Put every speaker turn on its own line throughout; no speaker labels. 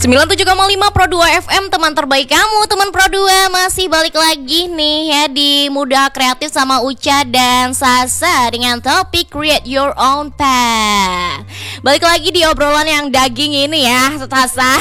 97,5 Pro 2 FM, teman terbaik kamu, teman Pro 2 masih balik lagi nih ya di Muda Kreatif sama Uca dan Sasa dengan topik Create Your Own Path. Balik lagi di obrolan yang daging ini ya, Sasa.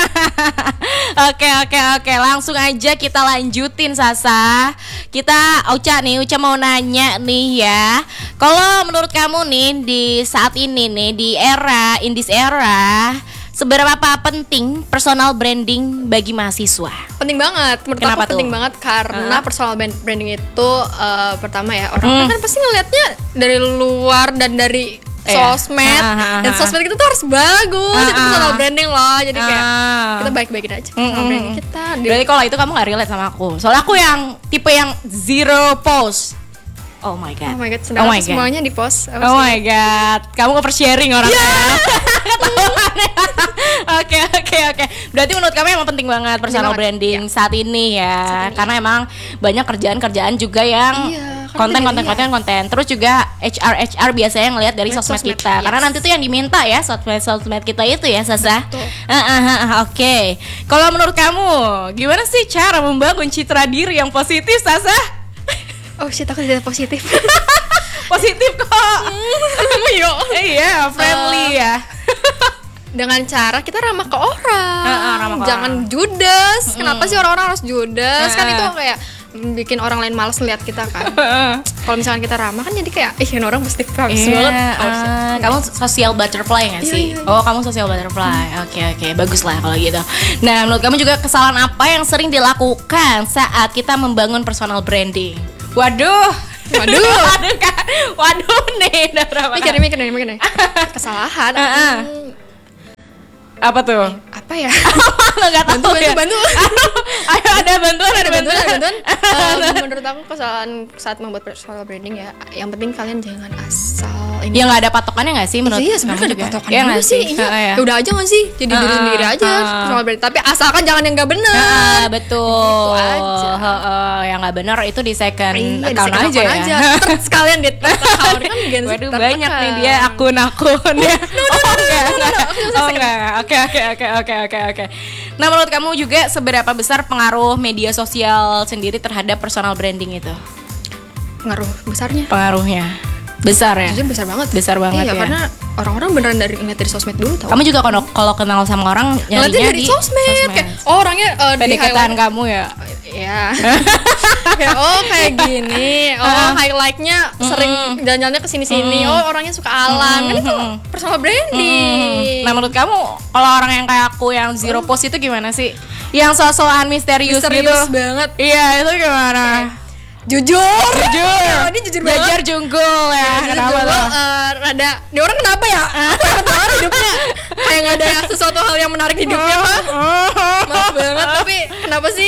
Oke, langsung aja kita lanjutin, Sasa. Uca mau nanya nih ya. Kalau menurut kamu nih di saat ini nih di in this era, seberapa penting personal branding bagi mahasiswa?
Penting banget, menurut
Kenapa
aku penting
tuh?
banget karena personal branding itu pertama ya orang kan pasti ngelihatnya dari luar dan dari sosmed dan sosmed kita tuh harus bagus, itu personal branding loh, jadi kayak kita baik-baikin aja personal branding kita.
Berarti kalau itu kamu gak relate sama aku, soalnya aku yang tipe yang zero post. Oh my god.
Sedangkan semuanya di post.
Oh my god. Kamu sharing orangnya. Oke. Berarti menurut kamu emang penting banget personal branding saat ini ya. Karena emang banyak kerjaan juga yang konten. Terus juga HR biasanya ngelihat dari sosmed kita. Karena nanti tuh yang diminta ya sosmed kita itu ya, Sasa. Oke. Kalau menurut kamu gimana sih cara membangun citra diri yang positif, Sasa?
Oh shit, aku tidak positif.
Positif kok. Iya, friendly ya.
Dengan cara kita ramah ke orang, jangan
orang.
judes. Kenapa sih orang-orang harus judes? Kan itu kayak bikin orang lain malas lihat kita kan. Kalau misalnya kita ramah kan jadi kayak ini orang positif banget.
Kamu social butterfly nggak sih? Oh, kamu social butterfly. Oke, bagus lah kalau gitu. Nah, menurut kamu juga kesalahan apa yang sering dilakukan saat kita membangun personal branding? Waduh nih, udah berapa?
Mikir nih. Kesalahan.
Apa tuh?
Apa ya?
Nggak tahu ya.
Bantu.
Ayo, ada bantuan.
Menurut aku kesalahan saat membuat personal branding ya, yang penting kalian jangan asal ini.
Ya nggak ada patokannya nggak sih menurut?
Iya, sebenarnya ada patokan
ya
dulu sih. Iya. Ya udah aja nggak sih? Jadi diri sendiri aja personal branding. Tapi asalkan jangan yang nggak benar.
Betul.
Gitu aja.
Yang nggak benar itu di second account aja.
Terus sekalian di third account kan gen.
Waduh, banyak nih dia akun-akunnya. Enggak. Oke. Nah, menurut kamu juga seberapa besar pengaruh media sosial sendiri terhadap personal branding itu? Pengaruhnya besar ya?
Jujur besar banget
Iya,
ya. Karena orang-orang beneran ngeliat dari sosmed dulu tau.
Kamu juga kalau kenal sama orang nyarinya
dari sosmed. Kayak, orangnya
pendekatan kamu ya?
Iya. Kayak gini. Highlightnya sering jalan-jalannya kesini-sini. Orangnya suka alam. Kan itu personal branding.
Nah, menurut kamu kalau orang yang kayak aku yang zero post itu gimana sih? Yang so-soan misterius gitu
banget.
Iya, itu gimana?
Jujur.
Dia jujur banget. Jajar junggul ya.
Kenapa tuh? Rada. Dia orang kenapa ya? Kenapa hidupnya? Kayak nggak ada sesuatu hal yang menarik di hidupnya, Pak. Maaf banget, tapi kenapa sih?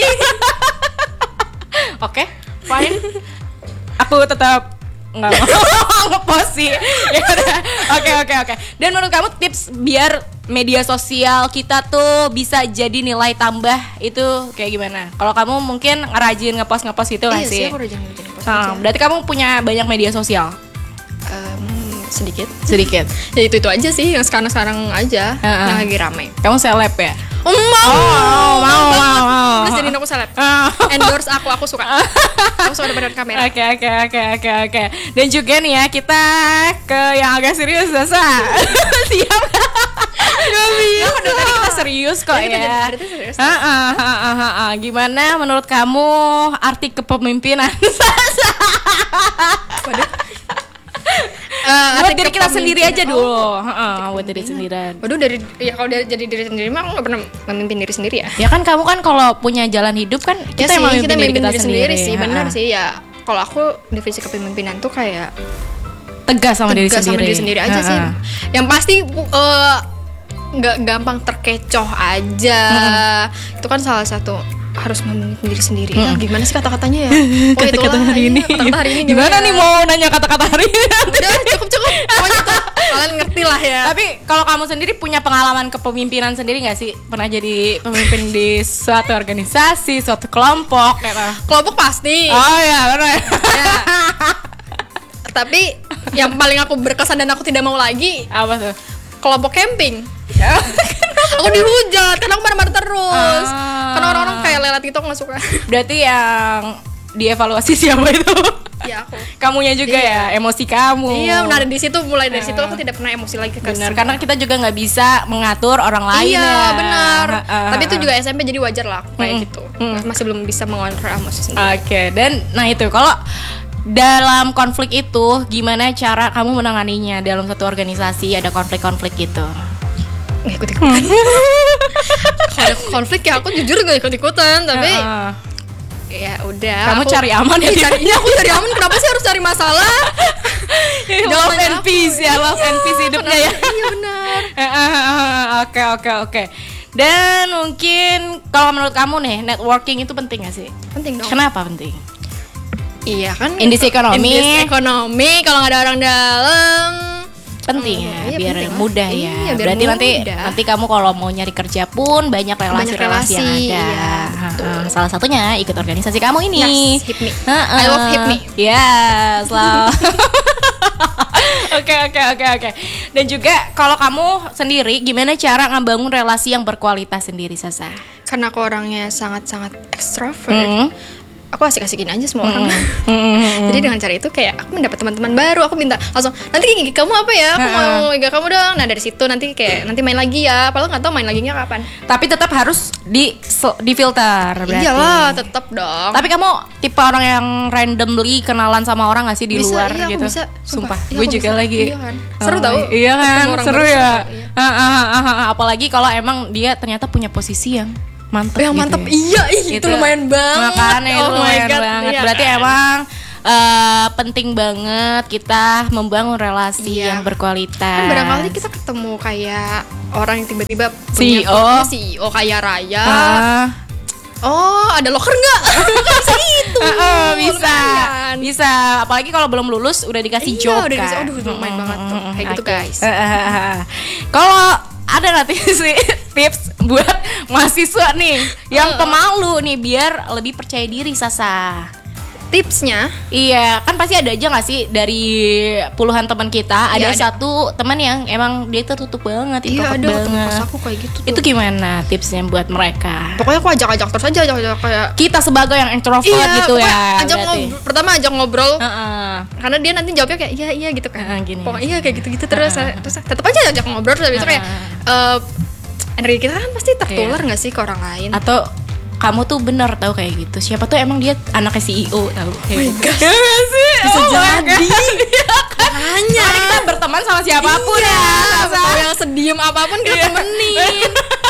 Oke, fine. Aku tetap nggak mau ngepost sih. Oke. Dan menurut kamu tips biar media sosial kita tuh bisa jadi nilai tambah itu kayak gimana? Kalau kamu mungkin rajin ngepost itu nggak sih?
Iya sih, aku rajin ngepost.
Berarti kamu punya banyak media sosial?
Sedikit. Ya itu aja sih yang sekarang aja yang lagi ramai.
Kamu seleb ya?
Mau. Terus jadiin aku seleb. Endorse aku suka. Aku suka depan kamera.
Oke. Dan juga nih ya kita ke yang agak serius, Sasa. Siap? Gak bisa. Dari tadi kita serius kok ya. Gimana menurut kamu arti kepemimpinan, Sasa? Buat diri kita sendiri aja dulu. Buat diri sendirian.
Waduh, kalau jadi diri sendiri mah aku nggak pernah memimpin diri sendiri ya.
Ya kan kamu kan kalau punya jalan hidup kan kita yang memimpin diri kita sendiri
sih. Benar sih ya. Kalau aku definisi kepemimpinan tuh kayak
tegas sama diri
sendiri aja sih. Yang pasti nggak gampang terkecoh aja. Itu kan salah satu harus memimpin diri sendiri. Gimana sih kata-katanya ya?
Kata-kata hari ini. Gimana nih mau nanya kata-kata hari ini?
Udah cukup. Pokoknya tuh kalian ngerti lah ya.
Tapi kalau kamu sendiri punya pengalaman kepemimpinan sendiri nggak sih? Pernah jadi pemimpin di suatu organisasi, suatu kelompok?
Kelompok pasti.
Oh ya, benar.
Ya. Tapi yang paling aku berkesan dan aku tidak mau lagi
apa tuh?
Kelompok camping. Aku dihujat. lelet, karena aku marah-marah terus. Karena orang-orang kayak lelet gitu aku nggak suka.
Berarti yang dievaluasi siapa itu?
Ya aku.
Kamunya juga ya, emosi kamu.
Iya, benar di situ mulai dari situ aku tidak pernah emosi lagi ke
benar, karena kita juga nggak bisa mengatur orang lain.
Iya,
ya.
benar. Tapi itu juga SMP jadi wajar lah aku kayak gitu. Masih belum bisa mengontrol emosi sendiri.
Oke, dan nah itu kalau dalam konflik itu gimana cara kamu menanganinya dalam satu organisasi ada konflik-konflik gitu?
Nggak ikut-ikutan. Kalau ada konflik ya aku jujur gak ikut-ikutan, tapi ya udah.
Kamu cari aman ya?
Iya, aku cari aman. Kenapa sih harus cari masalah?
Love and peace ya, love and peace hidupnya ya.
Iya benar.
Oke. Dan mungkin kalau menurut kamu nih, networking itu penting gak sih?
Penting dong.
Kenapa penting?
Iya kan.
In this economy.
Kalau nggak ada orang dalam.
Penting ya,
iya,
biar
penting
mudah
lah.
ya.
Iya, biar
berarti
mudah.
nanti kamu kalau mau nyari kerja pun banyak relasi-relasi yang ada.
Iya,
salah satunya ikut organisasi kamu ini.
Yes, HIPMI. I love HIPMI.
Yes, love. Oke. Dan juga kalau kamu sendiri gimana cara ngebangun relasi yang berkualitas sendiri, Sasa?
Karena aku orangnya sangat-sangat extrovert. Aku asik-asikin aja semua orang. Jadi dengan cara itu kayak aku mendapat teman-teman baru, aku minta langsung nanti gigi kamu apa ya, aku mau gigi kamu dong. Nah dari situ nanti kayak nanti main lagi ya, padahal nggak tahu main laginya kapan.
Tapi tetap harus di filter berarti.
Iyalah, tetap dong.
Tapi kamu tipe orang yang randomly kenalan sama orang nggak sih di
Bisa,
luar
iya,
gitu?
Bisa,
Sumpah,
iya,
gue
aku
juga
bisa.
lagi.
Iya kan? Seru tau.
Iya kan, seru ya.
Iya.
Apalagi kalau emang dia ternyata punya posisi yang mantep.
Yang
gitu
mantep,
ya.
iya, itu lumayan banget.
Makanya itu lumayan
God,
banget.
iya
Berarti
kan?
emang penting banget kita membangun relasi yang berkualitas.
Barangkali kita ketemu kayak orang yang tiba-tiba
CEO.
CEO kaya raya.
Ah.
Oh, ada loker nggak? Bisa itu.
Bisa. Apalagi kalau belum lulus udah dikasih job
udah
kan.
dikasih, aduh lumayan banget tuh. Kayak gitu guys.
Kalau ada nanti sih tips buat mahasiswa nih yang pemalu nih biar lebih percaya diri, Sasa.
Tipsnya?
Iya, kan pasti ada aja gak sih dari puluhan teman kita ada satu teman yang emang dia tertutup banget,
Iya, ada
banget.
temen aku kayak gitu tuh.
Itu gimana tipsnya buat mereka?
Pokoknya aku ajak terus aja, ajak kayak
Kita sebagai yang introvert gitu ya.
Pertama ajak ngobrol.
Karena
Karena dia nanti jawabnya kayak iya gitu kan.
Gini.
Pokoknya iya kayak gitu terus tetap aja ajak ngobrol terus habis itu kayak energi kita kan pasti tertular nggak sih ke orang lain.
Atau kamu tuh bener tahu kayak gitu. Siapa tuh emang dia anaknya CEO tahu.
Oh my God.
Iya nggak sih?
Bisa jadi.
Hanya kita berteman sama siapapun ya.
Mau yang sediem apapun kita temenin.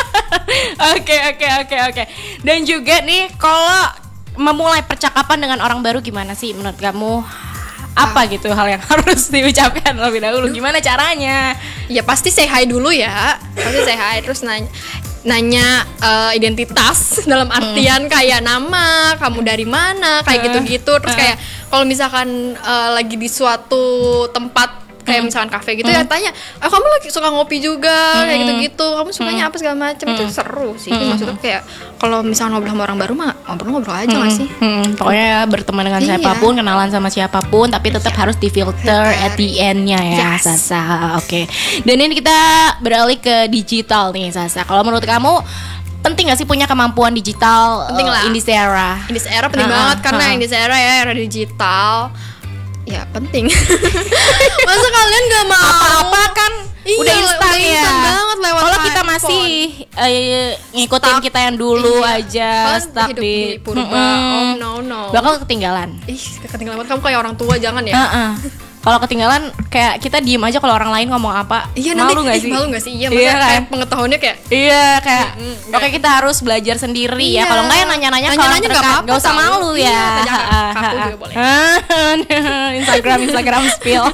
Oke. Dan juga nih kalau memulai percakapan dengan orang baru gimana sih menurut kamu? Apa gitu hal yang harus diucapkan lebih dahulu? Gimana caranya?
Ya pasti say hi dulu ya. Pasti say hi terus nanya identitas dalam artian kayak nama, kamu dari mana, kayak gitu-gitu. Terus kayak kalau misalkan lagi di suatu tempat kayak misalkan kafe gitu ya tanya, kamu lagi suka ngopi juga kayak gitu-gitu, kamu sukanya apa segala macam. Itu seru sih. Maksudnya kayak kalau misalkan ngobrol sama orang baru mah ngobrol aja nggak sih?
Pokoknya berteman dengan siapapun, kenalan sama siapapun, tapi tetap harus difilter at the end-nya ya, Sasa. Oke. Dan ini kita beralih ke digital nih, Sasa. Kalau menurut kamu penting gak sih punya kemampuan digital?
Penting lah.
In this era.
In this era penting banget karena in this era ya era digital. Ya penting. Masa kalian gak mau?
Apa-apa kan udah instan ya.
Banget lewat
kalau kita masih ngikutin kita yang dulu aja stuck di
purba. No.
Bakal ketinggalan.
Ketinggalan banget, kamu kayak orang tua, jangan ya.
Kalau ketinggalan kayak kita diem aja kalau orang lain ngomong apa.
Iya,
malu
nanti
nggak sih?
Malu nggak sih? Iya, maksudnya
kan?
kayak pengetahuannya kayak
kayak oke kita harus belajar sendiri ya. Kalau nggak ya nanya-nanya ke orang terdekat.
nggak apa-apa,
nggak usah malu ya.
Kaku juga boleh.
Instagram spill.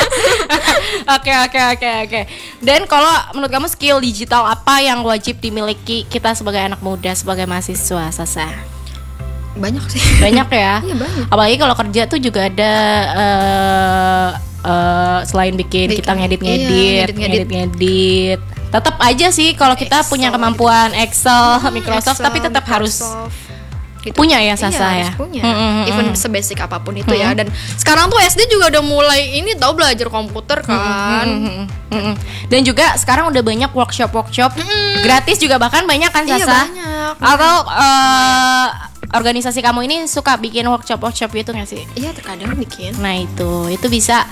Oke. Dan kalau menurut kamu skill digital apa yang wajib dimiliki kita sebagai anak muda, sebagai mahasiswa, Sasa?
Banyak sih.
Banyak ya.
Iya, banyak.
Apalagi kalau kerja tuh juga ada selain bikin kita ngedit. Tetap aja sih kalau kita punya kemampuan Excel, Microsoft, tapi tetap harus
gitu.
Punya ya Sasa ya.
Harus punya. Even sebasic apapun itu ya. Dan sekarang tuh SD juga udah mulai ini tahu belajar komputer kan.
Dan juga sekarang udah banyak workshop gratis juga, bahkan banyak kan Sasa.
Iya banyak.
Atau organisasi kamu ini suka bikin workshop itu nggak sih?
Iya terkadang bikin.
Nah itu bisa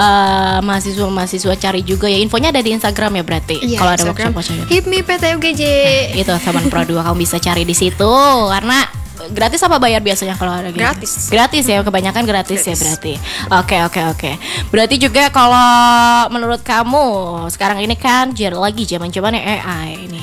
mahasiswa cari juga ya, infonya ada di Instagram ya berarti.
Iya,
kalau ada
Instagram,
workshop
HIPMI PTUGJ.
itu Taman Pro 2 kamu bisa cari di situ. Karena gratis apa bayar biasanya kalau ada gitu? Gratis ya, kebanyakan gratis ya berarti. Oke. Berarti juga kalau menurut kamu sekarang ini kan lagi zaman-zamannya AI ini.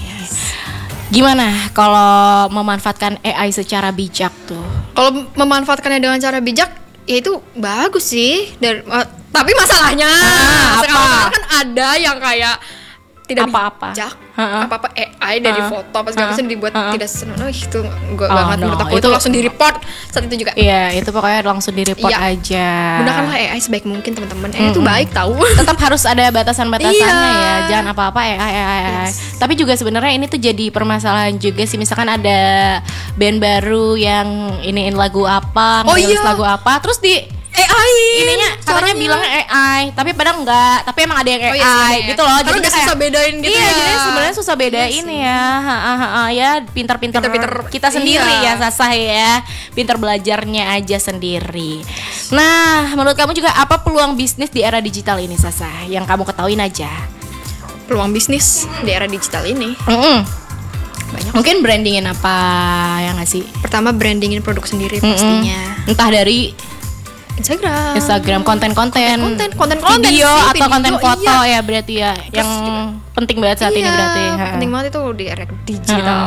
Gimana kalau memanfaatkan AI secara bijak tuh?
Kalau memanfaatkannya dengan cara bijak, ya itu bagus sih. Tapi masalahnya sekarang kan ada yang kayak tidak
apa-apa
bijak, apa-apa AI dari foto pas segala macam dibuat tidak senonoh, itu gue banget menurut aku itu langsung di-report saat itu juga.
Iya, itu pokoknya langsung di-report aja.
Gunakanlah AI sebaik mungkin teman-teman. Itu baik tahu.
Tetap harus ada batasan-batasannya ya. Jangan apa-apa AI. Tapi juga sebenarnya ini tuh jadi permasalahan juga sih. Misalkan ada band baru yang iniin lagu apa, ngerilis lagu apa, terus di AI ininya katanya bilangnya AI, tapi padahal enggak, tapi emang ada yang AI gitu loh.
Jadi udah susah bedain gitu.
Iya, jadi sebenarnya susah bedain ya. Ya pintar-pintar kita sendiri ya Sasa ya. Pintar belajarnya aja sendiri. Nah, menurut kamu juga apa peluang bisnis di era digital ini Sasa? Yang kamu ketahuin aja.
Peluang bisnis di era digital ini. Banyak.
Mungkin brandingin apa ya nggak sih?
Pertama brandingin produk sendiri pastinya.
Entah dari Instagram konten-konten video atau konten foto ya berarti ya. Terus yang penting banget saat ini berarti.
Penting banget itu di era digital.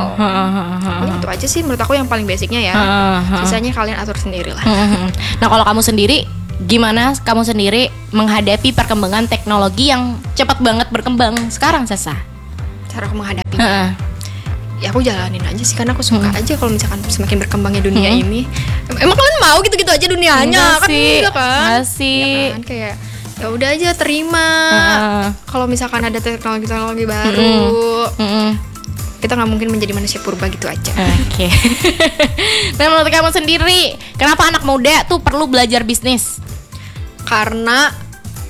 Itu aja sih menurut aku yang paling basicnya ya. Sisanya kalian atur sendiri lah.
Nah kalau kamu sendiri, gimana kamu sendiri menghadapi perkembangan teknologi yang cepat banget berkembang sekarang Sasa?
Cara aku menghadapinya ya aku jalanin aja sih, karena aku suka aja kalau misalkan semakin berkembangnya dunia ini. Emang kalian mau gitu-gitu aja dunianya? Kan enggak kan?
Sih.
Ya kan? Kayak ya udah aja terima. Kalau misalkan ada teknologi baru, kita nggak mungkin menjadi manusia purba gitu aja.
Oke. Nah menurut kamu sendiri, kenapa anak muda tuh perlu belajar bisnis?
Karena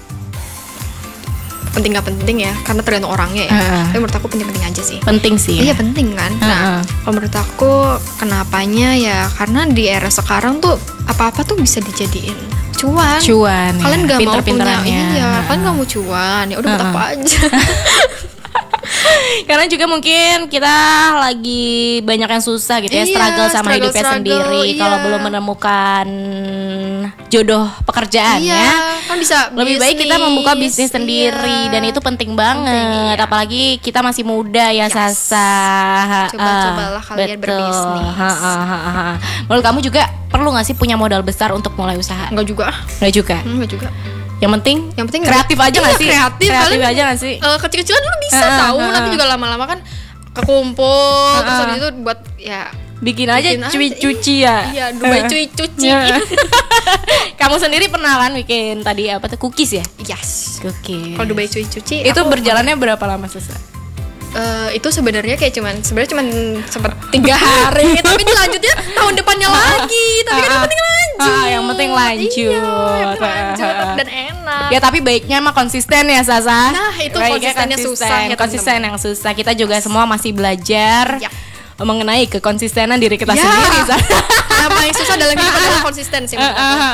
penting gak penting ya, karena tergantung orangnya ya. Tapi menurut aku penting-penting aja sih.
Penting sih.
Iya penting kan. Nah kalau menurut aku kenapanya ya karena di era sekarang tuh apa-apa tuh bisa dijadiin cuan. Kalian gak mau punya, kalian gak mau cuan, ya udah buat apa aja.
Karena juga mungkin kita lagi banyak yang susah gitu ya, struggle sama hidupnya sendiri. Kalau belum menemukan jodoh pekerjaannya,
kan bisa
lebih baik kita membuka bisnis sendiri. Dan itu penting banget, apalagi kita masih muda ya Sasa.
Cobalah kalian berbisnis.
Menurut kamu juga perlu nggak sih punya modal besar untuk mulai usaha?
Enggak juga.
Enggak juga. Yang penting kreatif aja nggak sih? Kreatif aja nggak sih?
Kecil-kecilan dulu bisa tahu, nanti juga lama-lama kan kekumpul, terus habis itu buat ya
bikin aja cuci ya.
Iya, Dubai cuci.
Kamu sendiri pernah kan bikin tadi apa tuh, cookies ya?
Yes.
Cookies.
Kalau Dubai cuci
itu berjalannya berapa lama Sasa?
Itu sebenarnya cuman sempat 3 hari, tapi dilanjutnya tahun depannya lagi. Tapi kan yang penting lanjut.
Yang penting lanjut.
Dan enak.
Ya tapi baiknya mah konsisten ya Sasa.
Nah itu konsistennya susah ya,
konsisten yang susah. Kita juga semua masih belajar mengenai kekonsistenan diri kita sendiri.
Yang paling susah dalam hidup adalah konsisten sih.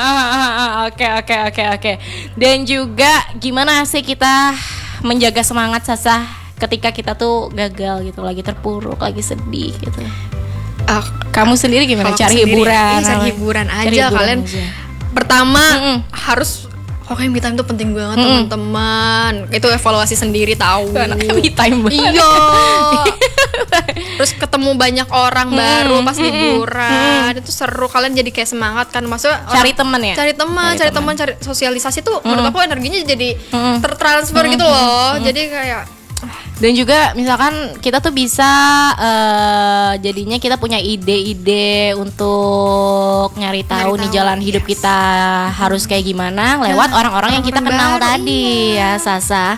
Oke. Dan juga gimana sih kita menjaga semangat Sasa ketika kita tuh gagal gitu, lagi terpuruk, lagi sedih gitu.
Kamu sendiri gimana?
Cari hiburan.
Cari hiburan aja kalian. Pertama harus me time itu penting banget teman-teman. Itu evaluasi sendiri tahu.
Anaknya me time banget.
Iya. Terus ketemu banyak orang baru pas liburan, itu seru, kalian jadi kayak semangat kan. Maksudnya
cari teman ya.
Cari teman, cari sosialisasi tuh menurut aku energinya jadi tertransfer gitu loh. Jadi kayak
dan juga misalkan kita tuh bisa jadinya kita punya ide-ide untuk nyari tahu nih jalan hidup kita harus kayak gimana lewat orang-orang yang kita kenal tadi ya Sasa.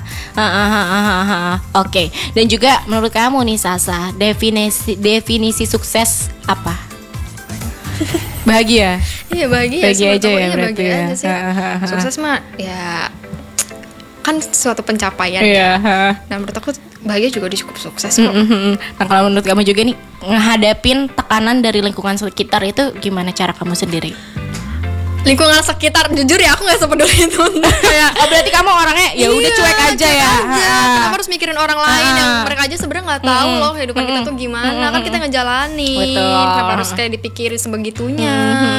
Oke. Dan juga menurut kamu nih Sasa, definisi sukses apa? Bahagia.
Iya bahagia
aja ya
iya,
berarti
bahagia
ya.
aja sih. Sukses mah ya kan suatu pencapaian
Iya.
ya. Nah menurut aku bahagia juga cukup sukses kok.
Nah kalau menurut kamu juga nih ngehadapin tekanan dari lingkungan sekitar itu gimana cara kamu sendiri?
Lingkungan sekitar jujur ya aku nggak sepeduli itu.
Kayak berarti kamu orangnya ya udah cuek aja ya.
Kenapa harus mikirin orang lain yang mereka aja sebenarnya nggak tahu loh kehidupan kita tuh gimana, kan kita ngejalanin.
Betul.
Kenapa harus kayak dipikirin sebegitunya?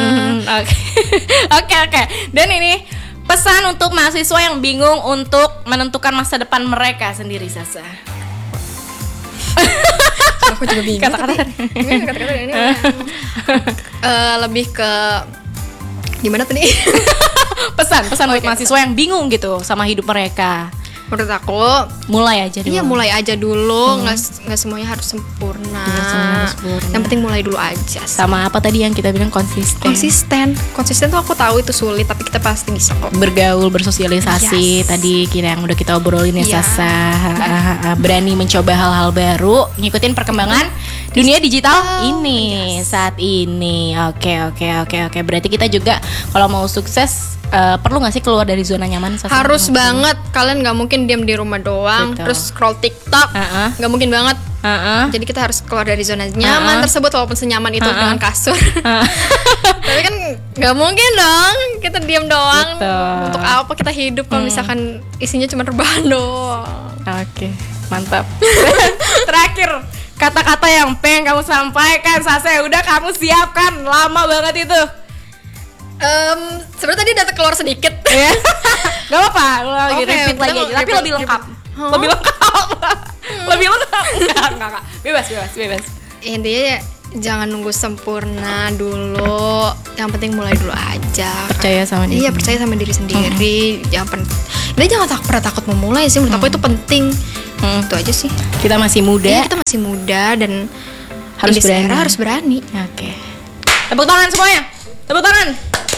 Oke. Dan ini pesan untuk mahasiswa yang bingung untuk menentukan masa depan mereka sendiri, Sasa.
Aku juga bingung. Kata-kata ini lebih ke gimana tadi?
pesan buat mahasiswa yang bingung gitu sama hidup mereka.
Menurut aku
mulai aja dulu.
Iya mulai aja dulu, nggak semuanya harus sempurna. Yang penting mulai dulu aja.
Sama apa tadi yang kita bilang konsisten
tuh aku tahu itu sulit, tapi kita pasti bisa kok.
Bergaul, bersosialisasi tadi yang udah kita obrolin ya. Sasa. Berani mencoba hal-hal baru, ngikutin perkembangan dunia digital ini saat ini. Oke. Berarti kita juga kalau mau sukses perlu nggak sih keluar dari zona nyaman? Sasa?
Harus banget. Kalian nggak mungkin diam di rumah doang.
Betul.
Terus scroll TikTok, nggak mungkin banget. Jadi kita harus keluar dari zona nyaman tersebut, walaupun senyaman itu dengan kasur. Tapi kan nggak mungkin dong kita diam doang.
Betul.
Untuk apa kita hidup kalau misalkan isinya cuma rebahan doang?
Oke, mantap. Terakhir, kata-kata yang pengen kamu sampaikan, Sasa, udah kamu siapkan, lama banget itu.
Sebenarnya tadi udah keluar sedikit.
Ya. Gak apa-apa, lagi repeat lagi aja, tapi lebih lengkap. Lebih lengkap. Enggak. Bebas.
Intinya ya, jangan nunggu sempurna dulu. Yang penting mulai dulu aja.
Percaya sama diri.
Iya, percaya sama diri sendiri. Jangan pernah takut memulai sih. Menurut aku itu penting. Itu aja sih.
Kita masih muda.
Iya, kita masih muda dan
harus berani. Oke. Tepuk tangan semuanya. Tepuk tangan.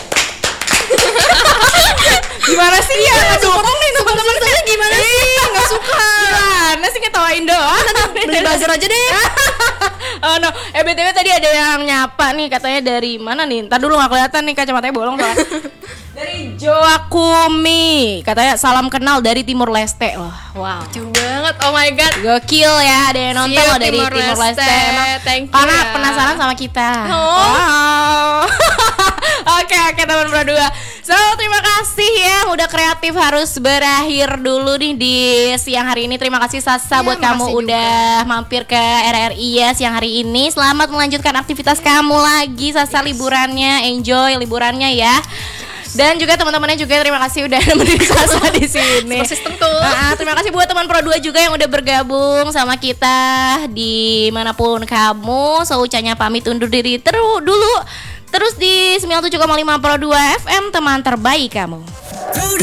Gimana sih ya? Nggak suka nih teman-teman saya gimana sih? Nggak suka. Gimana sih ngetawain doang?
Beli buzzer aja deh.
Oh no, BTW tadi ada yang nyapa nih, katanya dari mana nih? Ntar dulu nggak kelihatan nih, kacamatanya bolong soalnya. Dari Joakumi, katanya salam kenal dari Timur Leste. Wow.
Jauh banget, oh my god.
Gokil ya, ada yang nonton loh dari Timur Leste. Emang karena penasaran sama kita. Wow. Oke, teman berdua. So, terima kasih ya, udah kreatif harus berakhir dulu nih di siang hari ini. Terima kasih Sasa buat kamu udah mampir ke RRI ya siang hari ini. Selamat melanjutkan aktivitas kamu lagi, Sasa, liburannya, enjoy liburannya ya. Dan juga teman-temannya juga terima kasih udah nemenin Sasa di sini. Terima kasih buat teman Pro 2 juga yang udah bergabung sama kita dimanapun kamu. So, Ucanya pamit undur diri dulu. Terus di 97,5 Pro 2 FM, teman terbaik kamu.